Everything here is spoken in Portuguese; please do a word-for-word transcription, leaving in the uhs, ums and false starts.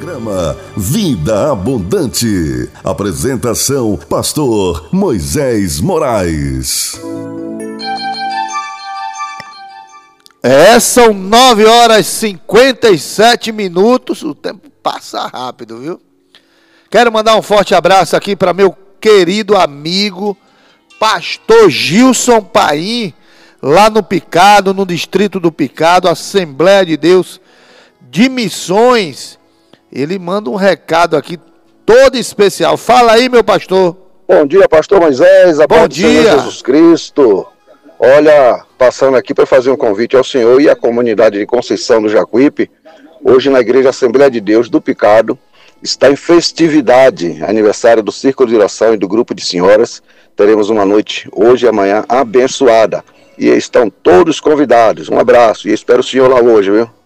Programa Vida Abundante. Apresentação: Pastor Moisés Moraes. É, são nove horas e cinquenta e sete minutos. O tempo passa rápido, viu? Quero mandar um forte abraço aqui para meu querido amigo Pastor Gilson Paim, lá no Picado, no distrito do Picado, Assembleia de Deus de Missões. Ele manda um recado aqui todo especial. Fala aí, meu pastor. Bom dia, pastor Moisés. A Bom dia, Senhor Jesus Cristo. Olha, passando aqui para fazer um convite ao senhor e à comunidade de Conceição do Jacuípe. Hoje na Igreja Assembleia de Deus do Picado está em festividade, aniversário do Círculo de Oração e do Grupo de Senhoras. Teremos uma noite hoje e amanhã abençoada. E estão todos convidados. Um abraço e espero o senhor lá hoje, viu?